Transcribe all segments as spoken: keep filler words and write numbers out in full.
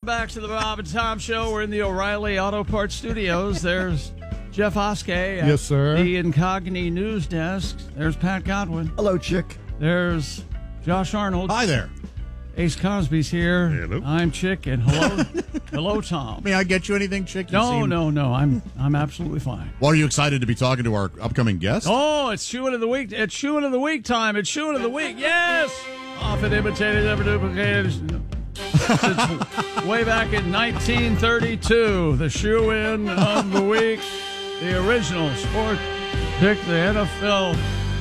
Back to the Bob and Tom Show. We're in the O'Reilly Auto Parts Studios. There's Jeff Oskey. Yes, sir. The Incogni News Desk. There's Pat Godwin. Hello, Chick. There's Josh Arnold. Hi there. Ace Cosby's here. Hello. I'm Chick, and hello, hello, Tom. May I get you anything, Chick? You No, seem- no, no. I'm I'm absolutely fine. Well, are you excited to be talking to our upcoming guest? Oh, it's Shoeing of the Week. It's Shoeing of the Week time. It's Shoeing of the Week. Yes. Often imitated, never duplicated. Since way back in nineteen thirty-two, the shoe-in of the week, the original sport pick, the N F L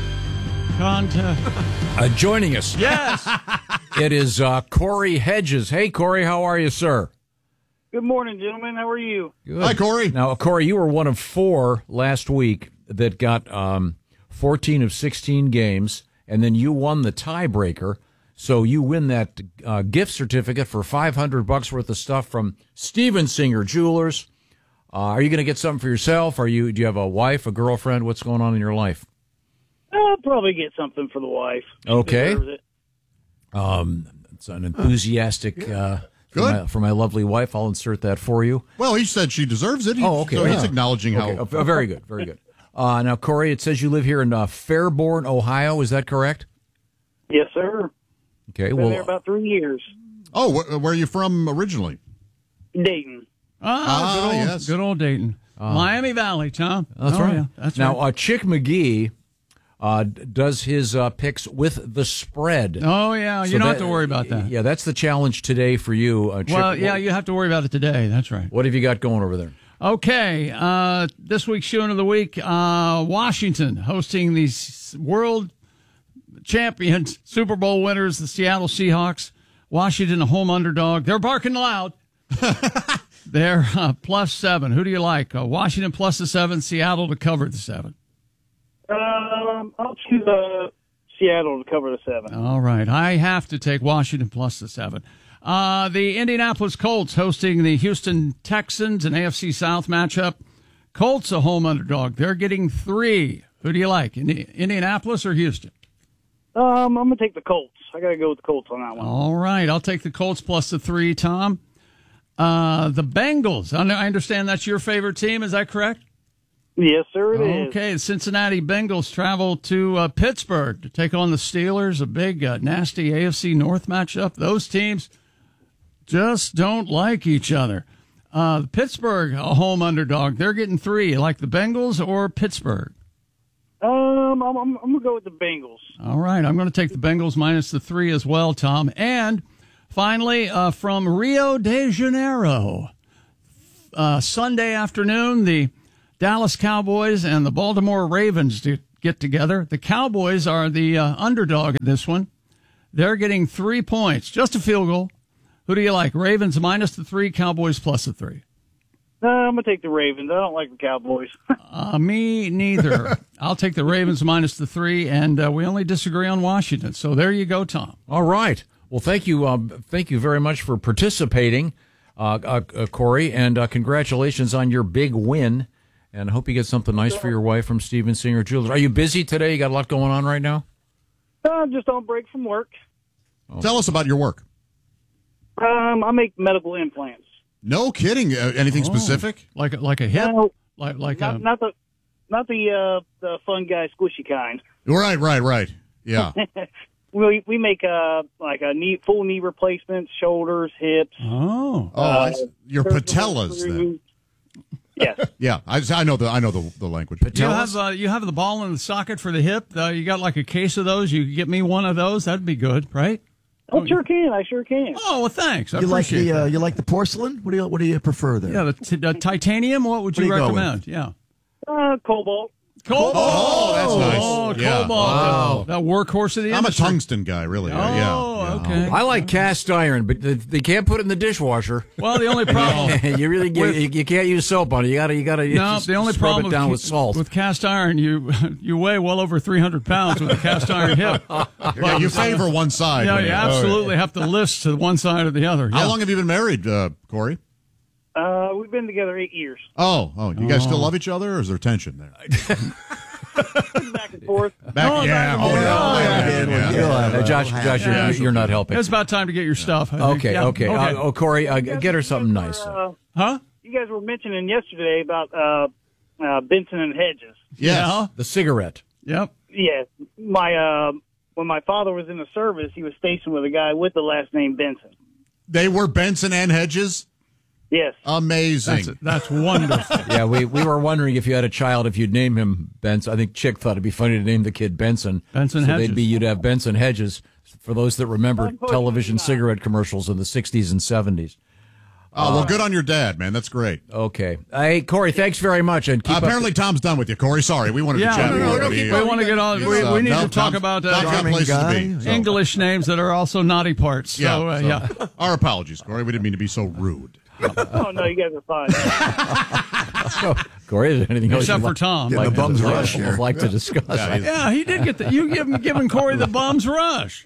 contest. Uh, joining us, Yes. it is uh, Corey Hedges. Hey, Corey, how are you, sir? Good morning, gentlemen. How are you? Good. Hi, Corey. Now, Corey, you were one of four last week that got um, fourteen of sixteen games, and then you won the tiebreaker. So you win that uh, gift certificate for five hundred bucks worth of stuff from Steven Singer Jewelers. Uh, are you going to get something for yourself? Are you? Do you have a wife, a girlfriend? What's going on in your life? I'll probably get something for the wife. She Okay. deserves it. Um, it's an enthusiastic uh, for, Good. my, for my lovely wife. I'll insert that for you. Well, he said she deserves it. He, Oh, okay. So he's Yeah. acknowledging Okay. how. Oh, very good, very good. Uh, now, Corey, it says you live here in uh, Fairborn, Ohio. Is that correct? Yes, sir. Okay. Been well, there about three years. Oh, wh- where are you from originally? Dayton. Ah, Ah, good old, yes. good old Dayton. Miami Valley, Tom. that's Oh, right. yeah, that's now, right. uh, Chick McGee uh, d- does his uh, picks with the spread. Oh, yeah. So You don't that- have to worry about that. Yeah, that's the challenge today for you, uh, Chick. Well, yeah, What- you have to worry about it today. That's right. What have you got going over there? Okay, uh, this week's Shoeing of the Week, uh, Washington hosting the s- world champions, Super Bowl winners, the Seattle Seahawks. Washington, a home underdog. They're barking loud. They're uh, plus seven. Who do you like? Uh, Washington plus the seven, Seattle to cover the seven. Um, I'll choose uh, Seattle to cover the seven. All right. I have to take Washington plus the seven. Uh, the Indianapolis Colts hosting the Houston Texans, an A F C South matchup. Colts a home underdog. They're getting three. Who do you like, Indi- Indianapolis or Houston? Um, I'm gonna take the Colts. I gotta go with the Colts on that one. All right. I'll take the Colts plus the three, Tom. Uh, the Bengals. I know- I understand that's your favorite team. Is that correct? Yes, sir. It is. Okay, the Cincinnati Bengals travel to uh, Pittsburgh to take on the Steelers, a big, uh, nasty A F C North matchup. Those teams just don't like each other. Uh, Pittsburgh, a home underdog. They're getting three. You like the Bengals or Pittsburgh? Um, I'm, I'm, I'm gonna go with the Bengals. All right, I'm going to take the Bengals minus the three as well, Tom. And finally, uh, from Rio de Janeiro, uh, Sunday afternoon, the Dallas Cowboys and the Baltimore Ravens do get together. The Cowboys are the uh, underdog in this one. They're getting three points, just a field goal. Who do you like? Ravens minus the three, Cowboys plus the three. Uh, I'm gonna take the Ravens. I don't like the Cowboys. Uh, me neither. I'll take the Ravens minus the three, and uh, we only disagree on Washington. So there you go, Tom. All right. Well, thank you. Um, thank you very much for participating, uh, uh, uh, Corey, and uh, congratulations on your big win. And I hope you get something nice for your wife from Steven Singer Jewelers. Are you busy today? You got a lot going on right now? uh, just on break from work. Tell us about your work. Um, I make medical implants. No kidding. Uh, anything specific? Like a, like a hip, No, like like not, a not the, not the uh, the fun guy squishy kind. Right, right, right. Yeah. We we make uh like a knee full knee replacements, shoulders, hips. oh. Oh, I s Uh, your cervical patellas then. screws. Yes. Yeah, I, I know the I know the, the language. You have uh, you have the ball in the socket for the hip. Uh, you got like a case of those. You could get me one of those. That'd be good, right? I sure can. I sure can. Oh well, thanks. I You like appreciate the uh, that. you like the porcelain? What do you what do you prefer there? Yeah, the, t- the titanium. What would What you do you go recommend? Yeah, Uh, Cobalt. cobalt. Oh, that's nice. Oh, Yeah. cobalt. Wow. That workhorse of the I'm a industry. tungsten guy, really. Oh, yeah. yeah. okay. I like cast iron, but they- they can't put it in the dishwasher. Well, the only problem. you really you, you can't use soap on it. You gotta you gotta No, just the only scrub problem it down ca- with salt. with cast iron, you you weigh well over three hundred pounds with a cast iron hip. Yeah, you favor one side. Yeah, when you you- absolutely have to list to one side or the other. How Yeah. long have you been married, uh, Corey? Uh, we've been together eight years. Oh, oh, you guys still love each other, or is there tension there? back and forth. Back, Oh, yeah, back- oh, oh, yeah, yeah, yeah, yeah, yeah. yeah. Uh, Josh, Josh, you're, Yeah. you're not helping. It's about time to get your stuff. I think. Okay, Yeah. okay. Uh, oh, Corey, uh, get her something nice. Uh, Huh? you guys were mentioning yesterday about uh, uh, Benson and Hedges. Yes. Yeah. The cigarette. Yep. Yeah, my uh, when my father was in the service, he was stationed with a guy with the last name Benson. They were Benson and Hedges? Yes. Amazing. That's, that's wonderful. Yeah, we, we were wondering if you had a child, if you'd name him Benson. I think Chick thought it'd be funny to name the kid Benson. Benson so Hedges. they'd be, you'd have Benson Hedges. For those that remember Unfortunately television not. cigarette commercials in the sixties and seventies. Oh, well, good on your dad, man. That's great. Okay. Hey, Corey, thanks very much. And keep Uh, up apparently, the- Tom's done with you, Corey. Sorry, we wanted Yeah, to chat no, with no, you. no, but he, we uh, want to get on. he's, We, uh, we need no, to talk Tom's- about Tom's uh, got places to be. so- English names that are also naughty parts. So, Yeah, uh, so- yeah. Our apologies, Corey. We didn't mean to be so rude. Oh no, you guys are fine. Corey, is there anything else Except you'd for like- Tom. Yeah, the bums like, rush here. like to discuss? Yeah, Yeah, he did get the. You give giving Corey the bums rush.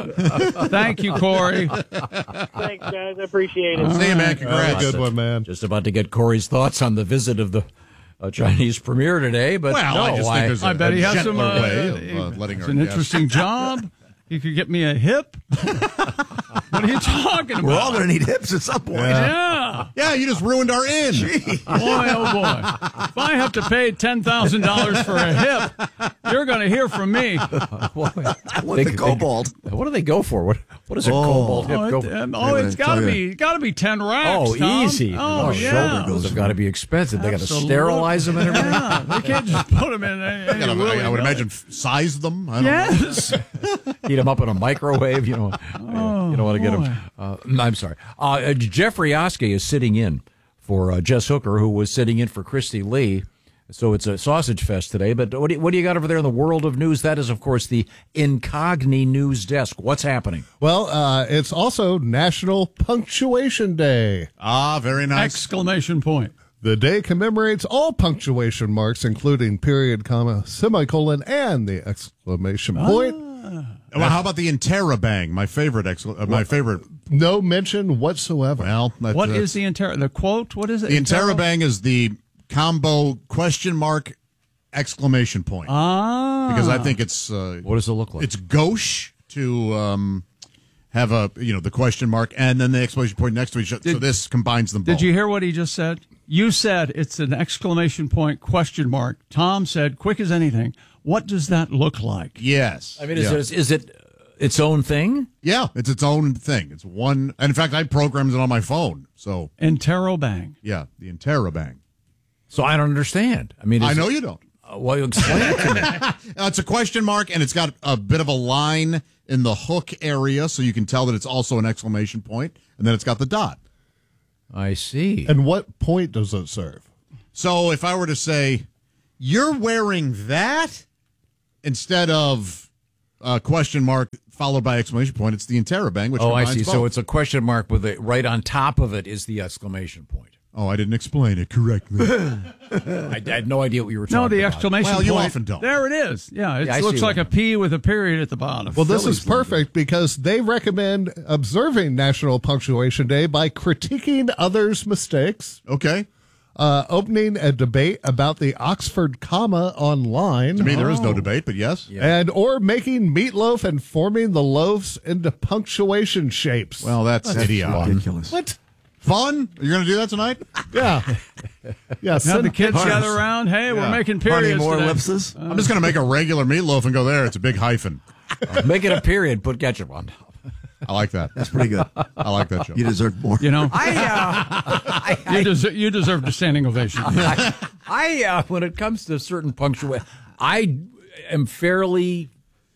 Thank you, Corey. Thanks, guys. I appreciate it. See you, man. Congrats. Good one, man. Just about to get Corey's thoughts on the visit of the uh, Chinese premier today, but Well, no, I just think there's a, I bet a he has gentler some. Uh, way of uh, letting it's our an guests- interesting job. He could get me a hip. What are you talking about? We're all going to need hips at some point. Yeah. Yeah, you just ruined our inn. Boy, oh boy. If I have to pay ten thousand dollars for a hip, you're going to hear from me. what, With the cobalt. what do they go for? What what does a Oh. cobalt hip Oh, go it, for? um, oh it's got to be got to be ten racks. Oh, Tom. easy. Oh, yeah. Those have got to be expensive. They got to Absolutely. sterilize them and everything. Yeah, they can't just put them in. Any, any I, gotta- willy I would nilly. imagine f- size them. I don't know. Yes. Heat them up in a microwave. You know, you don't want to get boy. them. Uh, I'm sorry. Uh, Jeffrey Oskey is sitting in for uh, Jess Hooker, who was sitting in for Christy Lee. So it's a sausage fest today. But what do, you, what do you got over there in the world of news? That is, of course, the Incogni News Desk. What's happening? Well, uh, it's also National Punctuation Day. Ah, very nice. Exclamation point. The day commemorates all punctuation marks, including period, comma, semicolon, and the exclamation point. Well, how about the interrobang? My favorite. Excla- uh, my favorite. No mention whatsoever. Well, that, What uh, is the inter the quote? What is it? the interrobang? Is the combo question mark exclamation point? Ah. Because I think it's uh, What does it look like? it's gauche to um, have a you know the question mark and then the exclamation point next to each other. So this combines them both. Did you hear what he just said? You said it's an exclamation point question mark. Tom said, quick as anything. What does that look like? Yes. I mean, is, yeah. it, is it its own thing? Yeah, it's its own thing. It's one. And in fact, I programmed it on my phone. So Interrobang. yeah, the interrobang. So I don't understand. I mean, is I know it, you don't. uh, well, you explain it to me. Uh, it's a question mark, and it's got a bit of a line in the hook area, so you can tell that it's also an exclamation point, and then it's got the dot. I see. And what point does it serve? So if I were to say, "You're wearing that," instead of a question mark followed by exclamation point, it's the interrobang, which Oh, I combines see. both. So it's a question mark with a right on top of it is the exclamation point. Oh, I didn't explain it correctly. I, I had no idea what you were talking No, the about. exclamation Well, point. you often don't. There it is. Yeah, it Yeah, I looks see like what a P with a period at the bottom. Well, this Phillies is perfect because they recommend observing National Punctuation Day by critiquing others' mistakes, Okay. uh, opening a debate about the Oxford comma online, To me, there is no debate, but yes. and or making meatloaf and forming the loaves into punctuation shapes. Well, that's, idiotic. Ridiculous. What? Fun? You're going to do that tonight? Yeah. Yeah. Have send- the kids Harness. gather around. Hey, we're Yeah. making Honey, periods more today. ellipses. I'm just going to make a regular meatloaf and go there. It's a big hyphen. Make it a period. Put ketchup on top. I like that. That's pretty good. I like that joke. You deserve more. You know, I, uh, I, you, deserve, you deserve a standing ovation. I, I uh, when it comes to certain punctuation, I am fairly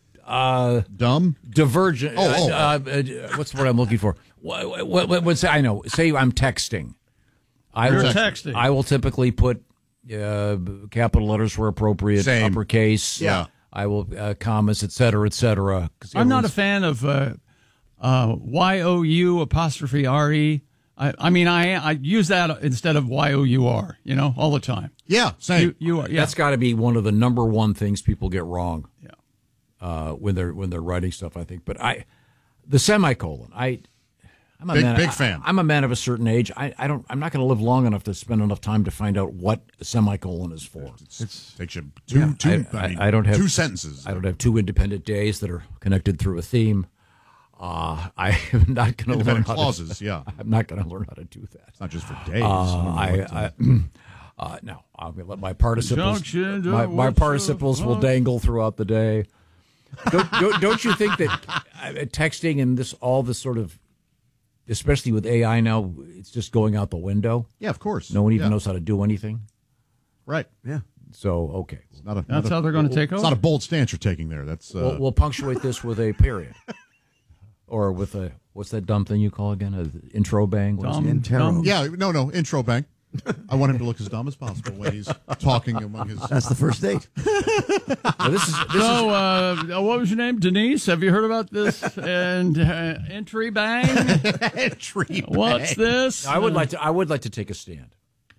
uh, Dumb? divergent. Oh, oh. Uh, uh, what's the word I'm looking for? What, what, what, what's I know? Say I'm texting. I You're will, texting. I will typically put uh, capital letters where appropriate, Same. uppercase. Yeah. I will uh, commas, et cetera, et cetera. 'Cause I'm not a everyone's- fan of uh, uh, Y O U apostrophe R E. I, I mean, I I use that instead of Y O U R, you know, all the time. Yeah, same. You, you are, yeah. That's got to be one of the number one things people get wrong. Yeah. Uh, when they're when they're writing stuff, I think. But I, the semicolon, I, I'm a Big- man, big I- fan. I'm a man of a certain age. I, I don't. I'm not going to live long enough to spend enough time to find out what a semicolon is for. It takes you two, Yeah, two, I, I, mean, I, I don't have two sentences. I don't have two independent days that are connected through a theme. Uh, I am not going to learn Independent how clauses, to, yeah. I'm not going to learn how to do that. It's not just for days. Uh, I don't know I, what I, to- uh, no, I'm going to let my participles, Junction, my, my what's participles up? will dangle throughout the day. Don't, don't, don't you think that uh, texting and this, all this sort of, especially with A I now, it's just going out the window? yeah, of course. No one even Yeah. knows how to do anything. Right. Yeah. So, okay. It's not a, That's not a- how they're going to take It's over. not a bold stance you're taking there. That's uh, We'll, we'll punctuate this with a period. Or with a, what's that dumb thing you call again? An intro bang? What is it? Dumb, Intero. dumb. yeah. No, no. Intro bang. I want him to look as dumb as possible when he's talking among his. That's the first date. Now, this is, this is, So, uh, what was your name? Denise? Have you heard about this? And uh, entry bang? Entry What's bang. this? I would like to. I would like to take a stand.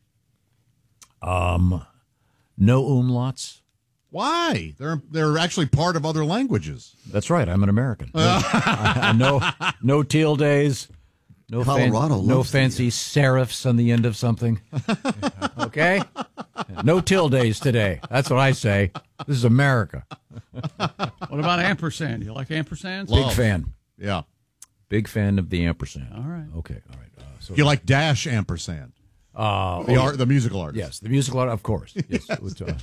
Um, no umlauts. Why? They're they're actually part of other languages. That's right. I'm an American. No, uh, no, no tildes. No, fan- Colorado no loves fancy serifs on the end of something. Okay, no tildes today. That's what I say. This is America. What about ampersand? You like ampersands? Love. Big fan. Yeah. Big fan of the ampersand. All right. Okay. All right. Uh, so, You like Dash ampersand? uh, The oh, art, the musical artist. yes, the musical art, of course. Yes. With, uh,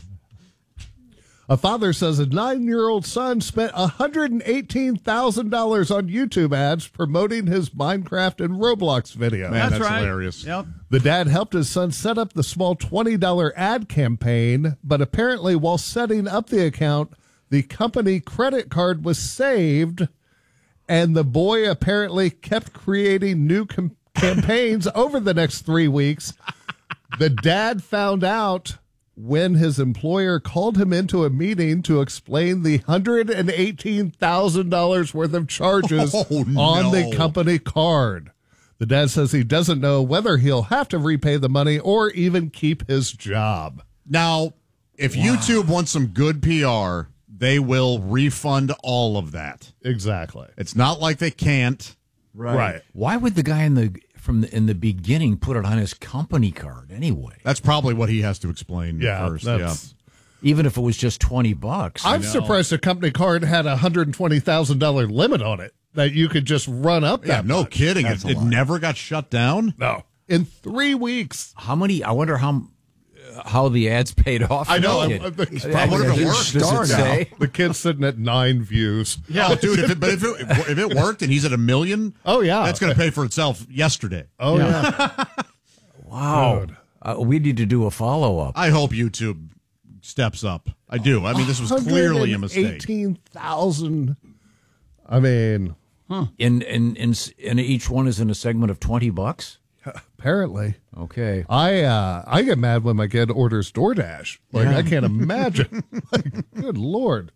A father says a nine-year-old son spent one hundred eighteen thousand dollars on YouTube ads promoting his Minecraft and Roblox video. Man, that's right. hilarious. Yep. The dad helped his son set up the small twenty dollars ad campaign, but apparently while setting up the account, the company credit card was saved, and the boy apparently kept creating new com- campaigns over the next three weeks. The dad found out when his employer called him into a meeting to explain the one hundred eighteen thousand dollars worth of charges Oh, on the no. company card. The dad says he doesn't know whether he'll have to repay the money or even keep his job. Now, if YouTube wants some good P R, they will refund all of that. Exactly. It's not like they can't. Right. why would the guy in the from the, in the beginning put it on his company card anyway? That's probably what he has to explain Yeah, first. that's- Even if it was just twenty bucks. I'm know. surprised a company card had a one hundred twenty thousand dollars limit on it that you could just run up Yeah, yeah that no much. kidding. That's It, a it lot. never got shut down. No. In three weeks. How many? I wonder how uh, how the ads paid off. I know. for the I- kid. I think it's I- probably- I- what if it does- worked? does it Star now. say? The kid's sitting at nine views. Yeah, dude. If it, but if it, if it worked and he's at a million, Oh, yeah. that's going to pay for itself yesterday. Oh, yeah. Wow. Dude. Uh, we need to do a follow up. I hope YouTube steps up. I do. I mean, this was clearly a mistake. eighteen thousand. I mean, In in in and each one is in a segment of twenty bucks. apparently. Okay. I uh, I get mad when my kid orders DoorDash. Like, I can't imagine. Like, good Lord.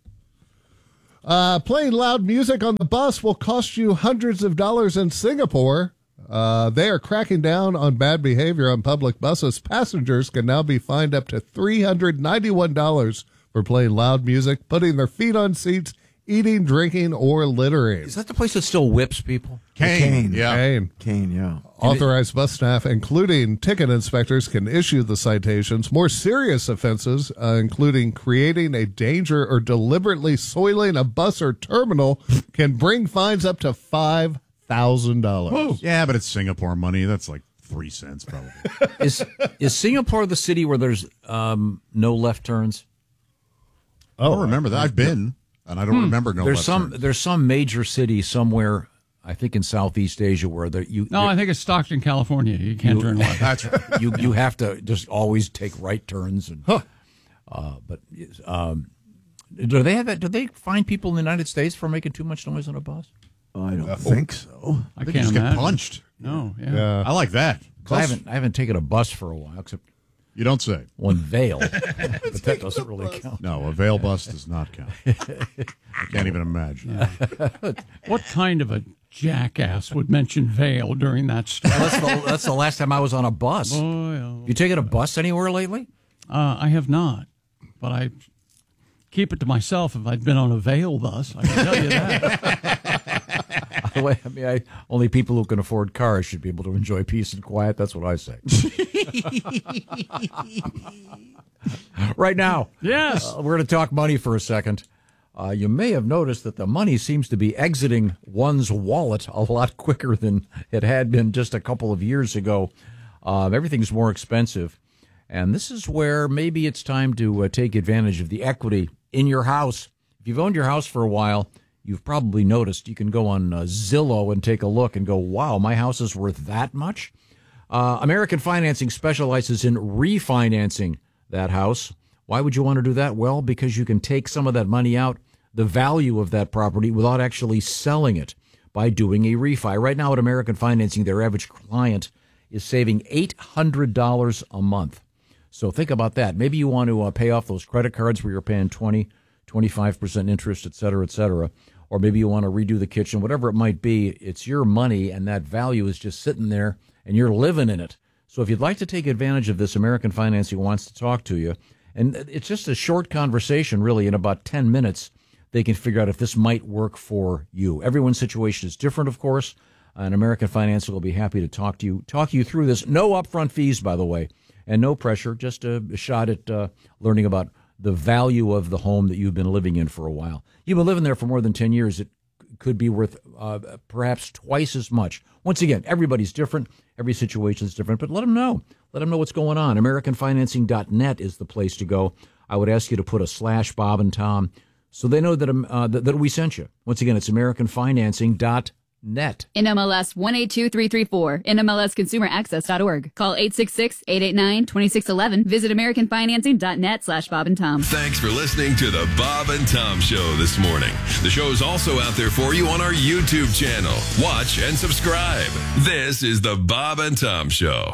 Uh, playing loud music on the bus will cost you hundreds of dollars in Singapore. Uh, they are cracking down on bad behavior on public buses. Passengers can now be fined up to three hundred ninety-one dollars for playing loud music, putting their feet on seats, eating, drinking, or littering. Is that the place that still whips people? Kane, Kane. yeah. Kane. Kane, yeah. Authorized bus staff, including ticket inspectors, can issue the citations. More serious offenses, uh, including creating a danger or deliberately soiling a bus or terminal, can bring fines up to five thousand dollars. Yeah, but it's Singapore money. That's like three cents probably. Is is Singapore the city where there's um, no left turns? I don't remember that. I've been, and I don't remember no There's left some turns. there's some major city somewhere, I think in Southeast Asia, where there, you No, I think it's Stockton, California. You can't turn left. That's right. you you have to just always take right turns and uh, but um, do they have that? Do they find people in the United States for making too much noise on a bus? I don't think so. I I think you can't just get imagine. punched. No, yeah. Yeah. I like that. 'Cause I haven't I haven't taken a bus for a while, except You don't say. one Vale, but that doesn't really count. No, a veil bus does not count. I can't even imagine. What kind of a jackass would mention Vale during that story? That's the, that's the last time I was on a bus. Boy, oh. You taken a bus anywhere lately? Uh, I have not, but I keep it to myself if I'd been on a Vale bus. I can tell you that. By the way, I mean, I, only people who can afford cars should be able to enjoy peace and quiet. That's what I say. Right now, Yes. uh, we're going to talk money for a second. Uh, you may have noticed that the money seems to be exiting one's wallet a lot quicker than it had been just a couple of years ago. Uh, everything's more expensive. And this is where maybe it's time to uh, take advantage of the equity in your house. If you've owned your house for a while, you've probably noticed you can go on uh, Zillow and take a look and go, wow, my house is worth that much? Uh, American Financing specializes in refinancing that house. Why would you want to do that? Well, because you can take some of that money out, the value of that property, without actually selling it by doing a refi. Right now at American Financing, their average client is saving eight hundred dollars a month. So think about that. Maybe you want to uh, pay off those credit cards where you're paying twenty, twenty-five percent interest, et cetera, et cetera. Or maybe you want to redo the kitchen, whatever it might be. It's your money, and that value is just sitting there, and you're living in it. So if you'd like to take advantage of this, American Financing wants to talk to you. And it's just a short conversation, really. In about ten minutes, they can figure out if this might work for you. Everyone's situation is different, of course. And American Financing will be happy to talk to you, talk you through this. No upfront fees, by the way. And no pressure, just a shot at uh, learning about the value of the home that you've been living in for a while. You've been living there for more than ten years. It could be worth uh, perhaps twice as much. Once again, everybody's different. Every situation is different. But let them know. Let them know what's going on. American Financing dot net is the place to go. I would ask you to put a slash Bob and Tom so they know that, um, uh, that, that we sent you. Once again, it's American Financing dot net. N M L S one eight two three three four, N M L S consumer access dot org. Call eight six six, eight eight nine, two six one one. Visit American Financing dot net slash Bob and Tom. Thanks for listening to the Bob and Tom Show this morning. The show is also out there for you on our YouTube channel. Watch and subscribe. This is the Bob and Tom Show.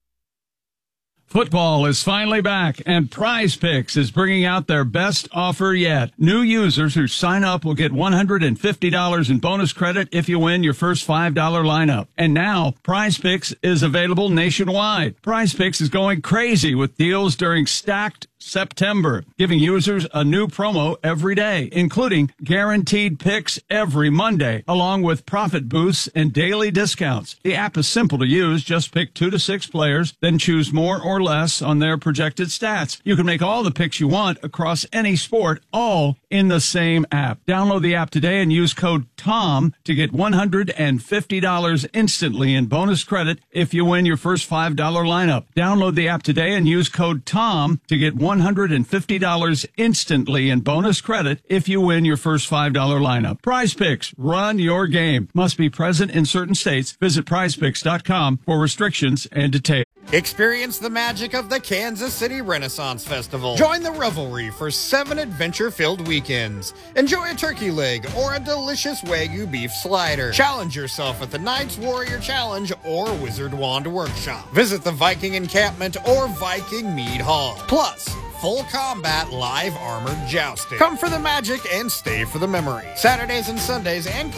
Football is finally back, and Prize Picks is bringing out their best offer yet. New users who sign up will get one hundred fifty dollars in bonus credit if you win your first five dollar lineup. And now, Prize Picks is available nationwide. Prize Picks is going crazy with deals during Stacked September, giving users a new promo every day, including guaranteed picks every Monday, along with profit boosts and daily discounts. The app is simple to use. Just pick two to six players, then choose more or less on their projected stats. You can make all the picks you want across any sport, all in the same app. Download the app today and use code TOM to get one hundred fifty dollars instantly in bonus credit if you win your first five dollar lineup. Download the app today and use code TOM to get one hundred fifty dollars instantly in bonus credit if you win your first five dollar lineup. Prize Picks, run your game. Must be present in certain states. Visit prize picks dot com for restrictions and details. Experience the magic of the Kansas City Renaissance Festival. Join the revelry for seven adventure-filled weekends. Enjoy a turkey leg or a delicious Wagyu beef slider. Challenge yourself at the Knights Warrior Challenge or Wizard Wand Workshop. Visit the Viking Encampment or Viking Mead Hall. Plus, full combat live armored jousting. Come for the magic and stay for the memory. Saturdays and Sundays and